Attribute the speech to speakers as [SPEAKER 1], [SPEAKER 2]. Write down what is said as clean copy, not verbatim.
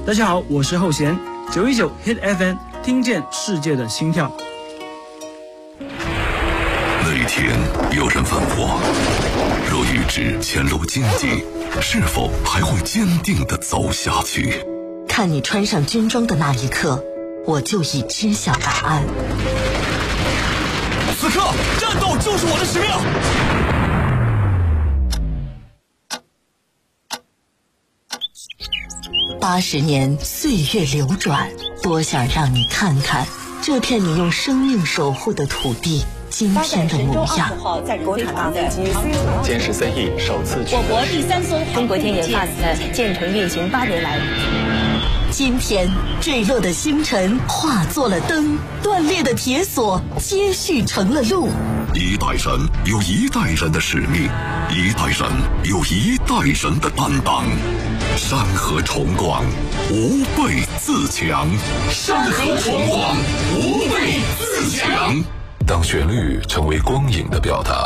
[SPEAKER 1] 大家好，我是后弦，919 Hit FM， 听见世界的心跳。
[SPEAKER 2] 那一天有人问我，若预知前路荆棘，是否还会坚定地走下去？
[SPEAKER 3] 看你穿上军装的那一刻，我就已知晓答案。
[SPEAKER 4] 此刻，战斗就是我的使命。
[SPEAKER 3] 80年岁月流转，多想让你看看这片你用生命守护的土地今天的模样。
[SPEAKER 5] 国产大飞机
[SPEAKER 6] 歼14 E 首次
[SPEAKER 5] 我国第3艘中国天研发的建成运行8年来，
[SPEAKER 3] 今天坠落的星辰化作了灯，断裂的铁索接续成了路。
[SPEAKER 2] 一代人有一代人的使命，一代人有一代人的担当。山河重光，无畏自强。山河重光，无畏自强。当旋律成为光影的表达，